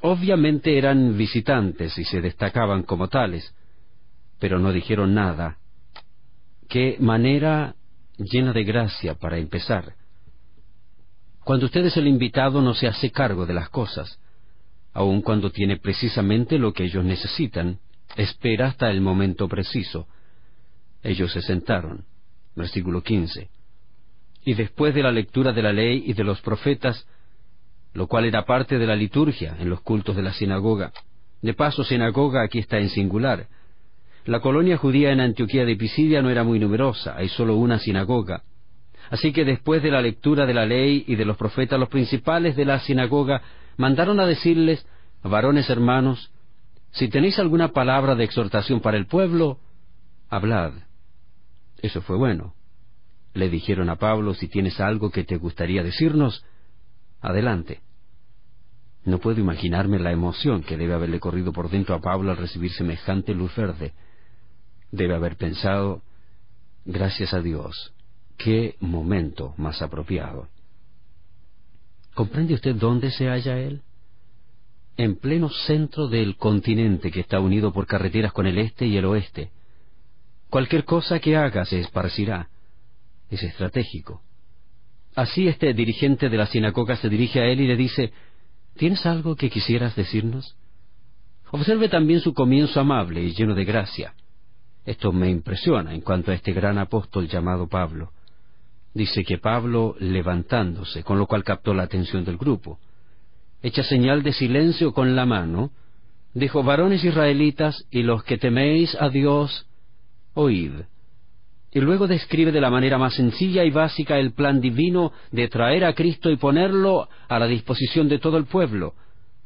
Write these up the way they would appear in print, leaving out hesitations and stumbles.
Obviamente eran visitantes y se destacaban como tales, pero no dijeron nada. ¡Qué manera llena de gracia para empezar! Cuando usted es el invitado no se hace cargo de las cosas, aun cuando tiene precisamente lo que ellos necesitan. Espera hasta el momento preciso. Ellos se sentaron. Versículo 15. Y después de la lectura de la ley y de los profetas, lo cual era parte de la liturgia en los cultos de la sinagoga. De paso, sinagoga aquí está en singular. La colonia judía en Antioquía de Pisidia no era muy numerosa, hay solo una sinagoga. Así que después de la lectura de la ley y de los profetas, los principales de la sinagoga mandaron a decirles: varones hermanos, si tenéis alguna palabra de exhortación para el pueblo, hablad. Eso fue bueno. Le dijeron a Pablo: si tienes algo que te gustaría decirnos, adelante. No puedo imaginarme la emoción que debe haberle corrido por dentro a Pablo al recibir semejante luz verde. Debe haber pensado: gracias a Dios, qué momento más apropiado. ¿Comprende usted dónde se halla él? En pleno centro del continente que está unido por carreteras con el este y el oeste. Cualquier cosa que haga se esparcirá. Es estratégico. Así este dirigente de la sinagoga se dirige a él y le dice: ¿tienes algo que quisieras decirnos? Observe también su comienzo amable y lleno de gracia. Esto me impresiona en cuanto a este gran apóstol llamado Pablo. Dice que Pablo, levantándose, con lo cual captó la atención del grupo, hecha señal de silencio con la mano, dijo: varones israelitas y los que teméis a Dios, oíd. Y luego describe de la manera más sencilla y básica el plan divino de traer a Cristo y ponerlo a la disposición de todo el pueblo.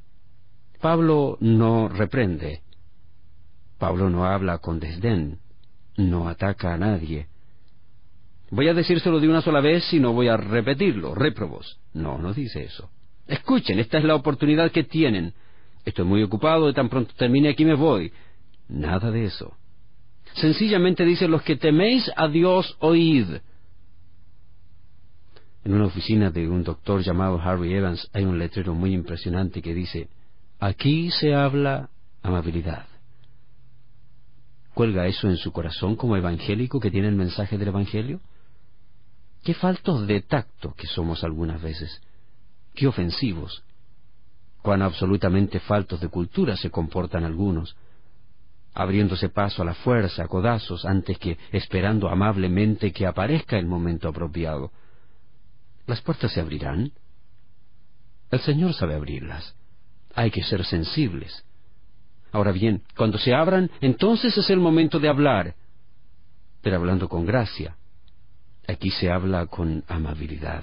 Pablo no reprende. Pablo no habla con desdén. No ataca a nadie. Voy a decírselo de una sola vez y no voy a repetirlo, réprobos. No dice eso. Escuchen, esta es la oportunidad que tienen. Estoy muy ocupado y tan pronto termine aquí me voy. Nada de eso. Sencillamente dice: los que teméis a Dios, oíd. En una oficina de un doctor llamado Harry Evans hay un letrero muy impresionante que dice: aquí se habla amabilidad. ¿Cuelga eso en su corazón como evangélico que tiene el mensaje del evangelio? ¡Qué faltos de tacto que somos algunas veces! ¡Qué ofensivos! ¡Cuán absolutamente faltos de cultura se comportan algunos! Abriéndose paso a la fuerza, a codazos, antes que esperando amablemente que aparezca el momento apropiado. ¿Las puertas se abrirán? El Señor sabe abrirlas. Hay que ser sensibles. Ahora bien, cuando se abran, entonces es el momento de hablar, pero hablando con gracia. Aquí se habla con amabilidad.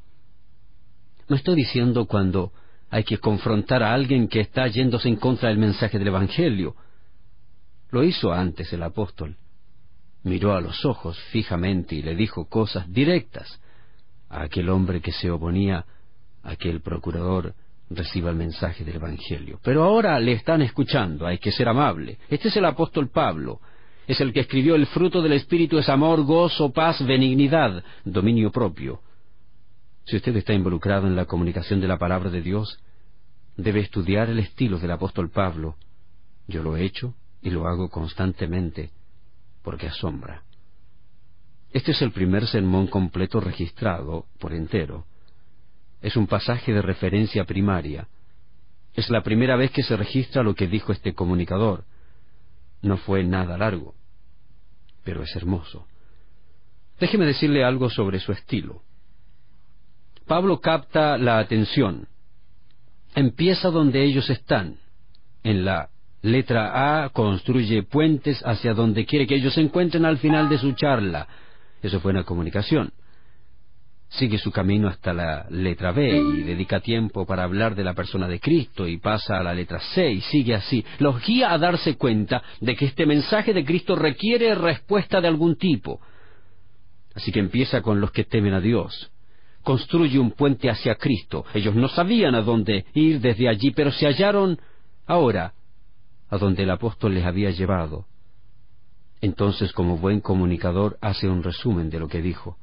No estoy diciendo cuando hay que confrontar a alguien que está yéndose en contra del mensaje del Evangelio. Lo hizo antes el apóstol. Miró a los ojos fijamente y le dijo cosas directas a aquel hombre que se oponía a que el procurador reciba el mensaje del Evangelio. Pero ahora le están escuchando, hay que ser amable. Este es el apóstol Pablo. Es el que escribió: el fruto del Espíritu es amor, gozo, paz, benignidad, dominio propio. Si usted está involucrado en la comunicación de la palabra de Dios, debe estudiar el estilo del apóstol Pablo. Yo lo he hecho y lo hago constantemente, porque asombra. Este es el primer sermón completo registrado por entero. Es un pasaje de referencia primaria. Es la primera vez que se registra lo que dijo este comunicador. No fue nada largo, pero es hermoso. Déjeme decirle algo sobre su estilo. Pablo capta la atención. Empieza donde ellos están. En la letra A construye puentes hacia donde quiere que ellos se encuentren al final de su charla. Eso fue una comunicación. Sigue su camino hasta la letra B y dedica tiempo para hablar de la persona de Cristo y pasa a la letra C y sigue así. Los guía a darse cuenta de que este mensaje de Cristo requiere respuesta de algún tipo. Así que empieza con los que temen a Dios. Construye un puente hacia Cristo. Ellos no sabían a dónde ir desde allí, pero se hallaron ahora a donde el apóstol les había llevado. Entonces, como buen comunicador, hace un resumen de lo que dijo.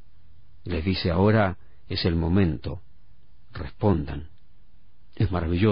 Les dice: ahora es el momento. Respondan. Es maravilloso.